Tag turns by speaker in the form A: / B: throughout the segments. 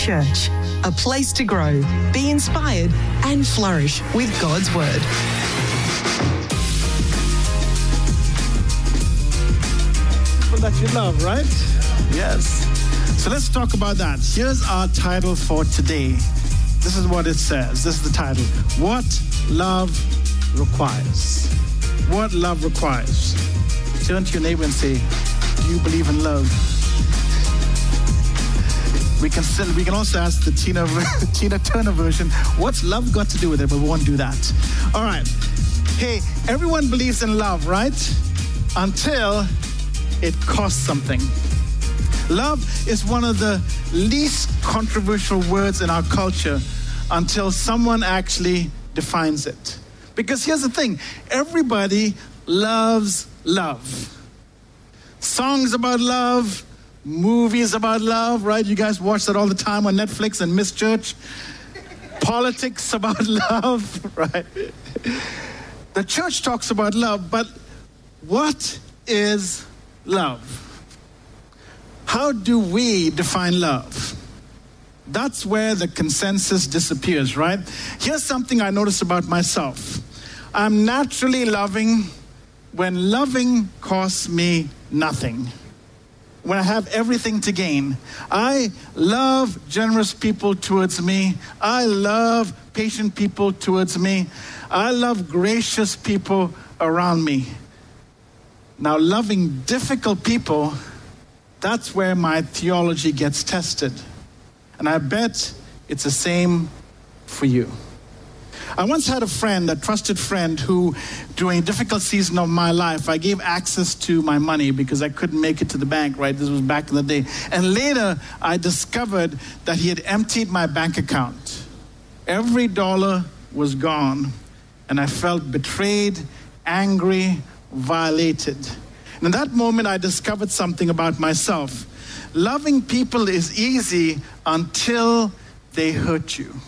A: Church, a place to grow, be inspired, and flourish with God's Word.
B: People that you love, right? Yes. So let's talk about that. Here's our title for today. This is what it says. This is the title. What love requires. What love requires. Turn to your neighbor and say, do you believe in love? We can also ask the Tina Turner version, what's love got to do with it? But we won't do that. All right. Hey, everyone believes in love, right? Until it costs something. Love is one of the least controversial words in our culture until someone actually defines it. Because here's the thing, everybody loves love. Songs about love, movies about love, right? You guys watch that all the time on Netflix and Miss Church. Politics about love, right? The church talks about love, but what is love? How do we define love? That's where the consensus disappears, right? Here's something I noticed about myself. I'm naturally loving when loving costs me nothing. When I have everything to gain. I love generous people towards me. I love patient people towards me. I love gracious people around me. Now, loving difficult people, that's where my theology gets tested. And I bet it's the same for you. I once had a trusted friend who, during a difficult season of my life, I gave access to my money because I couldn't make it to the bank, right? This was back in the day. And later, I discovered that he had emptied my bank account. Every dollar was gone. And I felt betrayed, angry, violated. And in that moment, I discovered something about myself. Loving people is easy until they hurt you.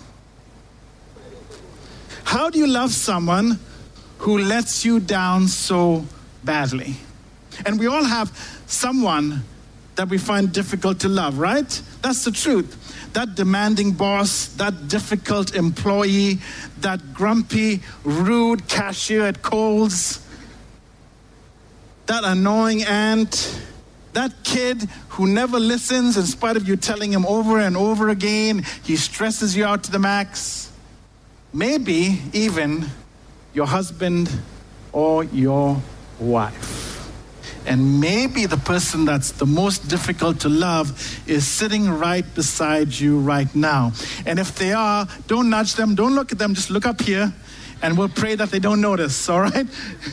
B: How do you love someone who lets you down so badly? And we all have someone that we find difficult to love, right? That's the truth. That demanding boss, that difficult employee, that grumpy, rude cashier at Kohl's, that annoying aunt, that kid who never listens in spite of you telling him over and over again, he stresses you out to the max. Maybe even your husband or your wife. And maybe the person that's the most difficult to love is sitting right beside you right now. And if they are, don't nudge them, don't look at them, just look up here and we'll pray that they don't notice, all right?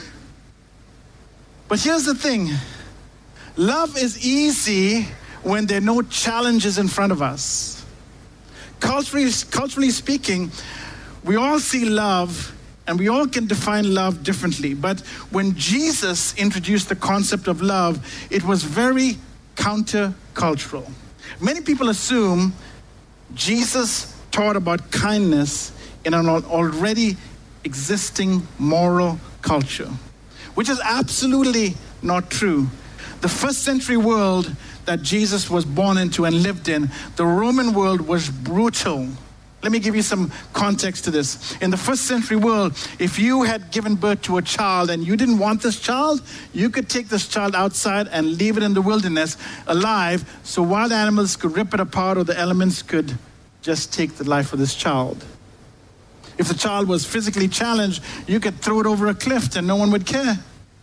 B: But here's the thing. Love is easy when there are no challenges in front of us. Culturally speaking, we all see love and we all can define love differently. But when Jesus introduced the concept of love, it was very countercultural. Many people assume Jesus taught about kindness in an already existing moral culture, which is absolutely not true. The first century world that Jesus was born into and lived in, the Roman world was brutal. Let me give you some context to this. In the first century world, if you had given birth to a child and you didn't want this child, you could take this child outside and leave it in the wilderness alive so wild animals could rip it apart or the elements could just take the life of this child. If the child was physically challenged, you could throw it over a cliff and no one would care.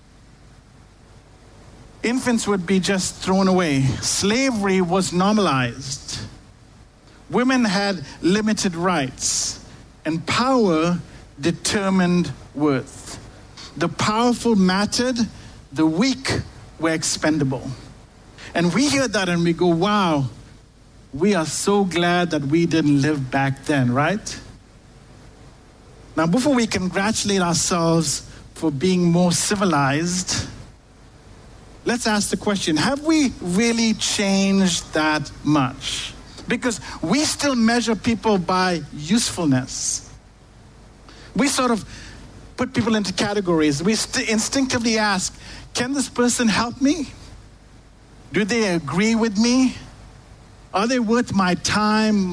B: Infants would be just thrown away. Slavery was normalized. Women had limited rights, and power determined worth. The powerful mattered, the weak were expendable. And we hear that and we go, wow, we are so glad that we didn't live back then, right? Now, before we congratulate ourselves for being more civilized, let's ask the question, have we really changed that much? Because we still measure people by usefulness. We sort of put people into categories. We instinctively ask, can this person help me? Do they agree with me? Are they worth my time,